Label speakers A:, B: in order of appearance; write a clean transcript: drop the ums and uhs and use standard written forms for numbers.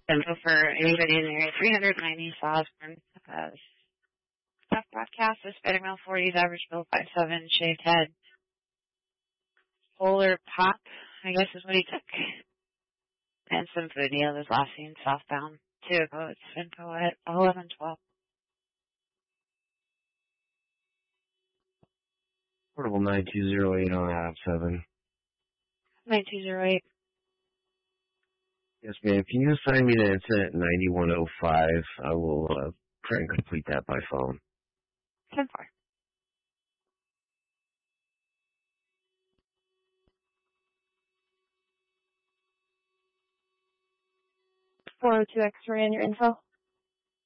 A: Info for anybody in the area, 390 Osborne. Stuff broadcast with spinning wheel 40s, average bill 5.7, shaved head. Polar pop, I guess is what he took. And some food. He was last seen southbound. 2 ago, it's info at 11:12.
B: Portable 9208 on app 7.
A: 9208.
B: Yes, ma'am. Can you assign me to incident 9105? I will try and complete that by phone.
A: 10-4.
C: 402 X-ray and your info.